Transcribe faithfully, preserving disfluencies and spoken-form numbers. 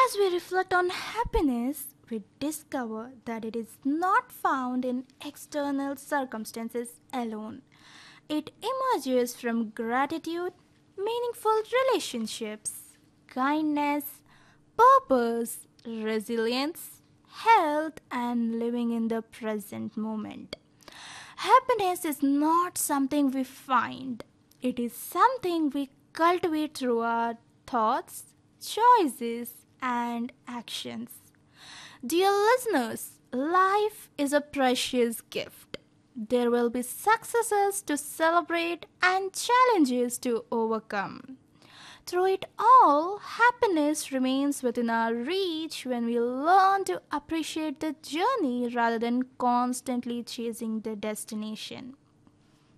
As we reflect on happiness, we discover that it is not found in external circumstances alone. It emerges from gratitude, meaningful relationships, kindness, purpose, resilience, health, and living in the present moment. Happiness is not something we find, it is something we cultivate through our thoughts, choices, and actions. Dear listeners, life is a precious gift. There will be successes to celebrate and challenges to overcome. Through it all, happiness remains within our reach when we learn to appreciate the journey rather than constantly chasing the destination.